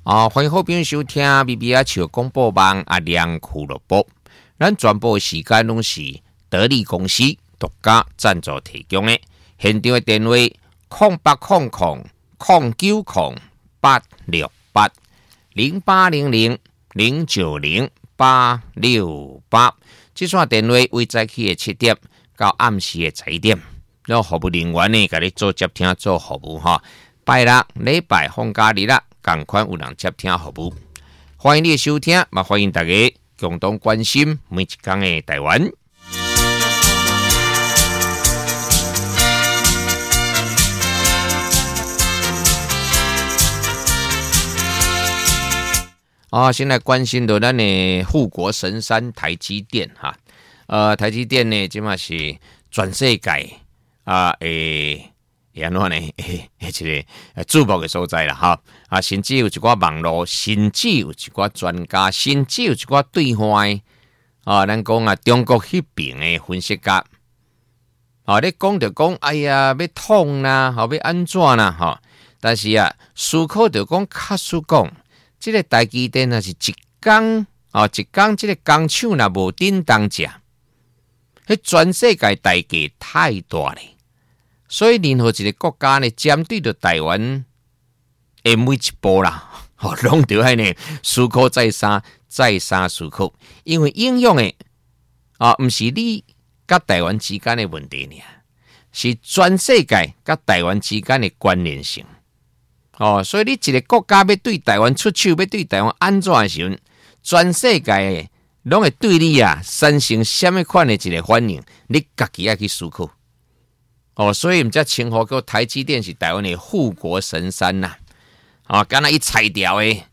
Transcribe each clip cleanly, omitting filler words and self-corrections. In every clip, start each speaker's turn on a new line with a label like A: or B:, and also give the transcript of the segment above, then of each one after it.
A: 欢迎好朋友收听 BBR 广播网阿亮俱乐部。咱全部时间拢是得力公司独家赞助提供的。现场的电话0800-890-868，0800-090-868。这线电话为早起的7点到暗时的11点，让服务人员呢，甲你做接听做服务哈。拜六、礼拜、放假日啦，同款有人接听服务。欢迎你的收听，也欢迎大家共同关心每一天的台湾。先来关心到咱的护国神山台积电哈。台积电呢，即嘛是全世界安怎呢？这个注目的所在啦哈。甚至有一寡网络，甚至有一寡专家，甚至有一寡对外咱讲中国迄边的分析家你讲就讲，哎呀，要痛啦，要安怎啦但是思考就讲，卡实讲，这个台积电是一天这个工厂若无叮当食，迄全世界代价太大咧。所以任何一个国家呢，针对着台湾的每一步啦，拢着爱呢思考再三思考，因为影响的毋是你甲台湾之间的问题呢，是全世界甲台湾之间的关联性。所以你一个国家要对台湾出手，要对台湾安怎的时候，全世界拢会对你产生什么款的一个反应，你家己要去思考。所以我们才称呼叫台积电是台湾的护国神山呐。敢若一拆掉的，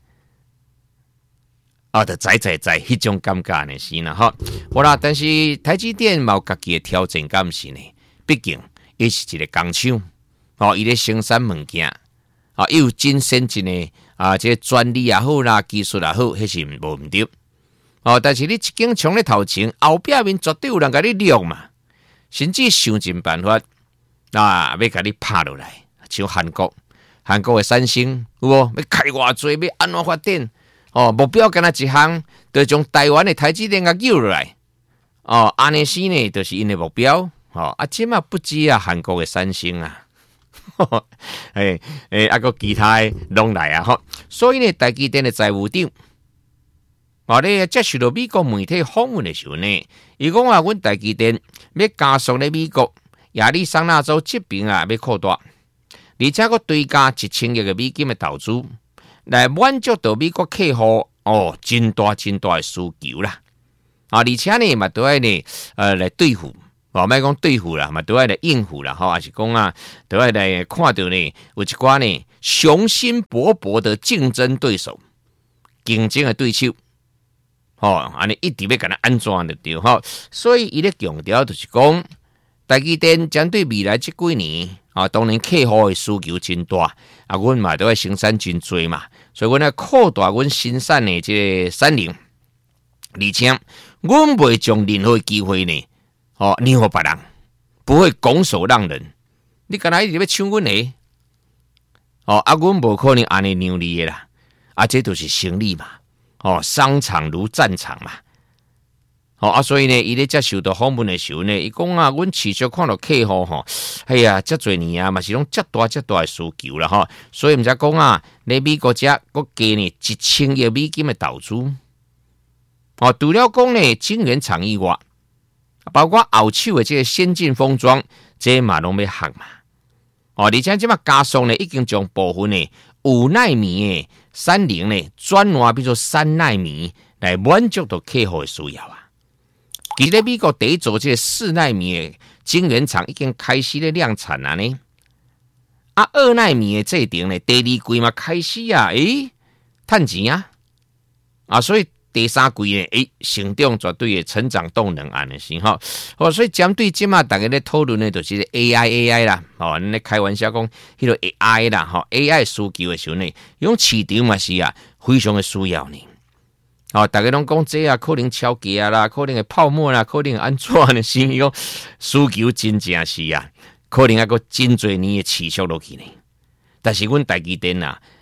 A: 就在迄种感觉呢是啦哈。好啦，但是台积电嘛有家己的挑战，敢是呢？毕竟伊是一个工厂，伊咧生产物件，伊有真先进的这个专利也好啦，技术也好，迄是无毋对。但是你一间厂咧头前，后壁面绝对有人甲你掠嘛，甚至想尽办法。要甲你拍落来，像韩国的三星有无？要开偌济，要安怎发展？目标敢若一项，就将台湾的台积电甲救落来。安尼是呢，就是因的目标。即嘛不止韩国的三星个其他的拢来所以呢，台积电的财务长，咧接受到美国媒体访问的时候呢，伊讲阮台积电要加速咧美国。亚利桑那州这边要扩大，而且佫追加1000亿的美金的投资，来满足到美国客户真大的需求啦。而且呢，嘛都要呢来对付，莫讲对付啦，嘛都要来应付啦，还是讲都要来看到呢有一寡呢雄心勃勃的竞争对手、竞争的对手，安尼一直要甲咱安怎就对所以伊咧强调就是讲。台积电针对未来这几年当然客户的需求真大阮嘛都要生产真多嘛，所以阮要扩大阮生产的这个产能，而且阮袂将任何机会呢让予别人，不会拱手让人。你干那一直要抢阮的阮无可能安尼让你的啦，这就是生理嘛，商场如战场嘛。所以呢，伊咧接受到访问的时候呢，伊讲阮持续看到客户哎呀，遮侪年嘛是拢遮大的需求啦所以毋才讲咧美国遮佫加呢1000亿美金的投资除了讲呢晶圆厂以外，包括后手的这个先进封装，这嘛拢要学嘛而且即嘛加速呢，已经将部分呢5奈米的产能呢转换比如说3奈米来满足到客户的需要其实美国第一座这4奈米的晶圆厂已经开始咧量产了呢，2奈米的制程呢，第二季嘛开始赚钱所以第三季呢，成长绝对的成长动能安尼是所以针对即嘛大家咧讨论的就是 AI 啦，咱咧开玩笑讲迄个 AI 啦，AI 需求的时候呢，用市场嘛是非常的需要呢。大家拢讲这可能超价啦，可能会泡沫啦，可能安怎呢？是讲需求真正是可能还佫真侪年的持续落去呢。但是阮台积电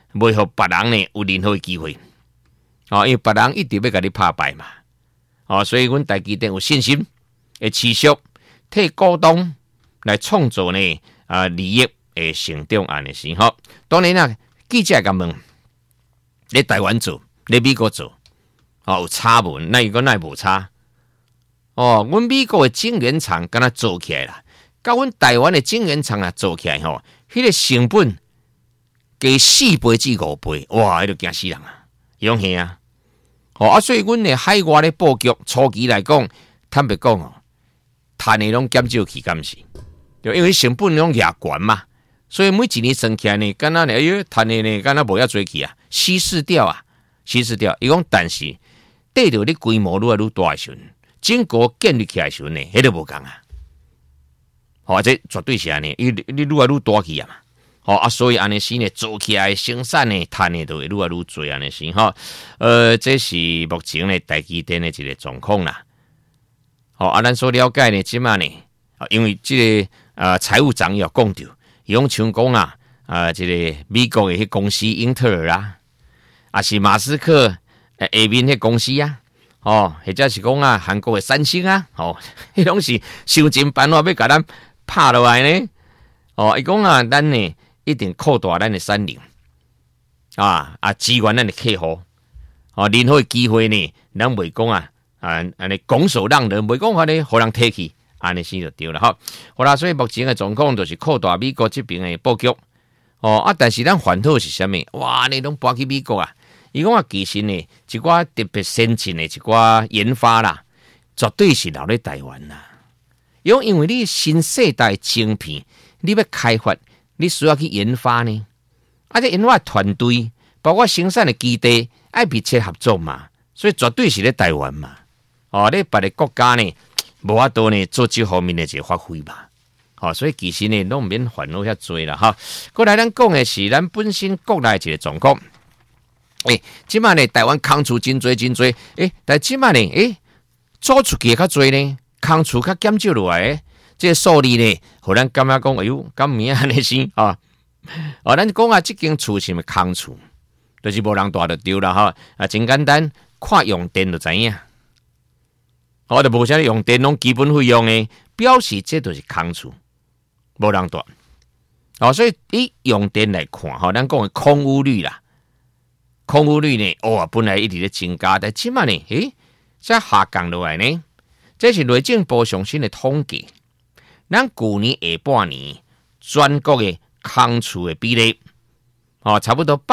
A: 袂互别人呢有任何的机会。因为别人一直要甲你拍败嘛。所以阮台积电有信心会持续替股东来创造呢利益的成长安尼是吼。当然啦，记者甲问，咧台湾做，咧美国做，有差无？那伊讲那无差。阮美国的晶圆厂敢若做起来啦，甲阮台湾的晶圆厂啊做起来吼，迄个成本加4倍至5倍，哇，迄就惊死人啊！用吓啊！所以阮的海外的布局初期来讲，坦白讲赚的拢减少去，敢是？就因为成本拢压悬嘛，所以每一年算起来呢，敢若呢，赚的呢，敢若无遐多去啊，稀释掉。伊讲，但是缀着你规模愈来愈大的时阵，整个建立起来的时阵呢，迄都无共啊。这绝对是安尼，你愈来愈大去啊嘛。所以安尼是呢，做起来生产呢，赚的都会愈来愈多安尼是吼。这是目前呢台积电的一个状况啦。咱所了解呢，即马呢，因为这个财务长也讲到，伊讲像讲这个美国的迄公司英特尔啊，也是马斯克下面迄公司啊，或者是讲韩国的三星啊，迄拢是想尽办法要甲咱拍落来呢。伊讲咱呢一定扩大咱的产能支援咱的客户，任何机会呢，咱袂讲安尼拱手让人，袂讲互人摕去，安尼先就对了哈。好啦，所以目前的状况就是扩大美国这边的布局，但是咱烦恼是啥物？哇，你拢搬去美国啊？伊讲其实呢，一寡特别先进的一寡研发啦，绝对是留在台湾啦。因为你新世代晶片，你要开发，你需要去研发呢。这研发团队，包括生产的基地，爱密切合作嘛，所以绝对是在台湾嘛。你别的国家呢，无法度呢做这方面的一个发挥嘛。所以其实呢，拢免烦恼遐多啦哈。过来咱讲的是咱本身国内一个状况。即摆呢，台湾空厝真多，但即摆呢，做出去较多呢，空厝较减少落来，这个数字呢，互咱感觉讲，哎呦，咁明安尼先咱讲这间厝是咪空厝，就是无人住就对啦哈。真简单，看用电就知影。就无啥用电拢基本费用呢，表示这就是空厝，无人住。所以以用电来看，咱讲的空污率啦。空污率呢？本来一直在增加，但起码呢，才下降落来呢。这是内政部上新的统计。咱去年下半年全国的空厝的比例，差不多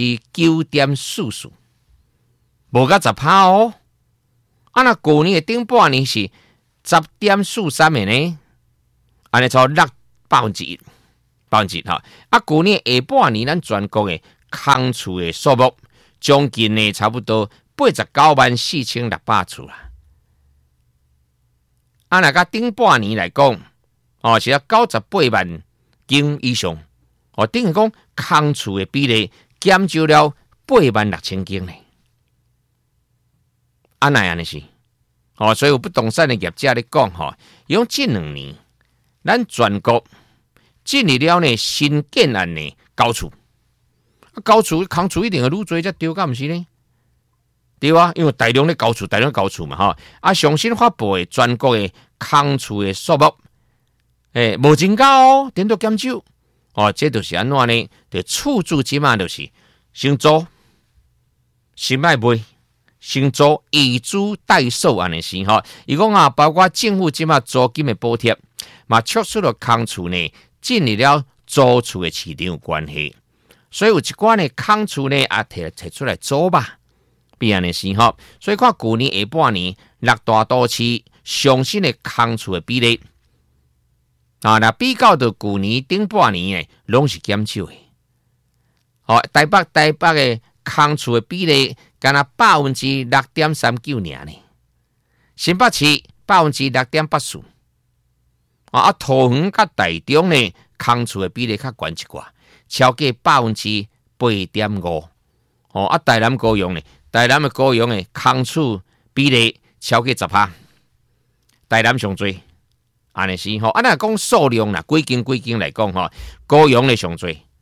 A: 9.44%，无到10%哦。那去年的顶半年是10.43%的呢，安尼超6%，1%。去年下半年咱全国的空厝的数目，将近呢差不多894600厝啦。那甲顶半年来讲，是要98万间以上。等于讲空厝的比例减少了86000间呢。那安尼是，所以有不动产的业者咧讲，用这2年，咱全国进入了呢新建案的高厝。高厝空厝一定会愈多才对，敢毋是呢？对啊，因为大量的高厝嘛上新发布的全国的空厝的数目，无增加哦，顶多减少。这就是安怎呢？就厝主即马就是先租，先卖卖，先租以租代售安尼是伊讲包括政府即马租金的补贴，嘛促使了空厝呢进入了租厝的市场有关系。所以有一寡呢空厝呢摕出来租吧，必然的是所以看去年下半年6大都市上新的空厝的比例，那比较到去年顶半年的拢是减少的。台北的空厝的比例敢若6.39%呢，新北市6.84%。桃园甲台中呢空厝的比例较悬一寡。超过8.5%，台南高雄呢？台南的高雄的空厝比例超过10%，台南上多，安尼是那讲数量啦，几间来讲高雄的上多，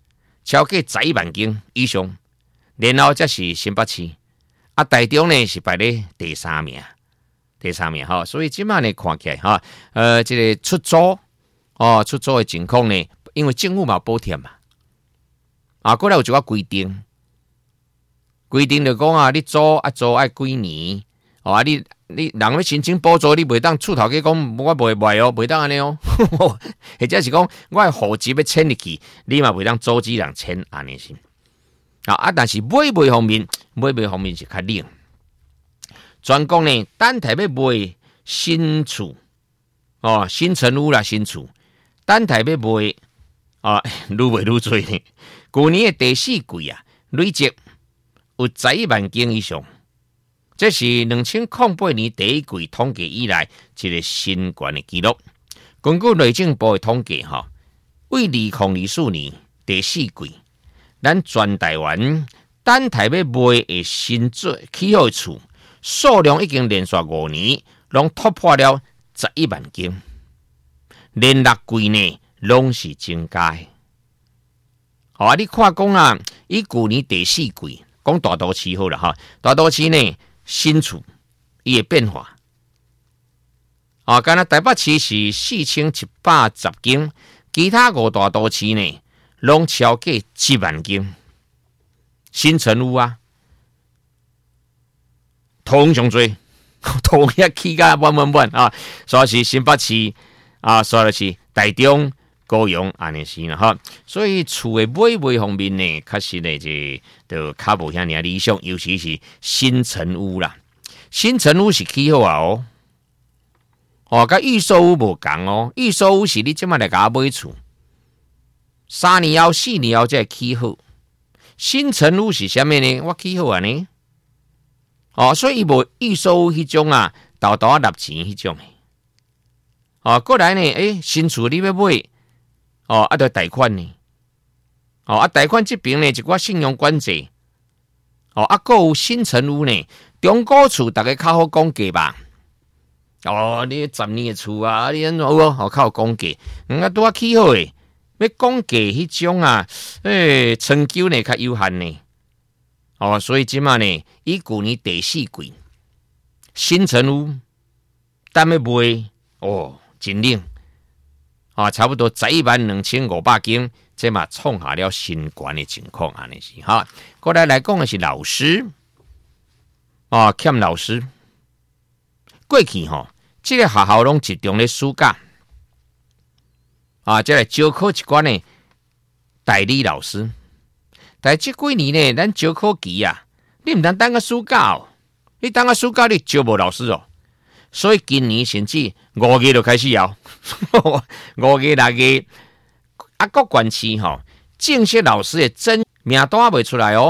A: 超过11万间以上，然后才是新北市，台中呢是排咧第三名，哈，所以即摆呢看起来哈，这个出租的情况呢，因为政府嘛补贴嘛，过来有一个规定就讲啊，你租爱几年，你人要申请补助，你袂当厝头去讲我袂卖哦，袂当安尼哦，或者是讲我户籍要迁入去，你嘛袂当阻止人迁安尼先。但是买卖方面是较冷。专讲呢，等待要卖新厝，新成屋啦，新厝，等待要卖愈卖愈多呢。去年的第四季啊，累积有11万间以上。这是2008年第一季统计以来一个新高的记录。根据内政部的统计，为2024年第四季，咱全台湾等待要卖的新起好厝数量已经连续5年，拢突破了11万间，连6季呢拢是增加的。你看讲啊，以去年第四季讲大都市好了哈，大都市呢。新厝伊的变化，敢若台北市是4710间，其他5大都市呢，拢超过7万间新成屋啊，通上多，通遐起甲满啊，所以是新北市所以是台中、高雄安尼是啦哈，所以厝的买卖方面呢，确实呢就较无遐尔理想，尤其是新成屋啦。新成屋是起好啊甲预售屋无共哦，预售屋是你即摆来甲我买厝，3年后、4年后才会起好。新成屋是啥物呢？我起好啊呢？所以无预售屋迄种豆豆纳钱迄种的。过来呢，新厝你要买。要贷款呢，贷款这边呢，一寡信用管制，还有新成屋呢，中古厝大家较好讲价吧，你10年的厝啊，你安怎有较好讲价，拄起好诶，要讲价迄种成就呢较有限呢，所以即马呢，以去年第四季新成屋，但要卖真冷。差不多112500间，这嘛创下了新高的情况安尼是哈。过来讲的是老师，欠老师。过去这个学校拢集中咧暑假，这来招考一寡呢代理老师。但这几年呢，咱招考期你唔通等个暑假你等个暑假你招无老师所以今年甚至5月就开始了，5月、6月各县市正式老师的名单未出来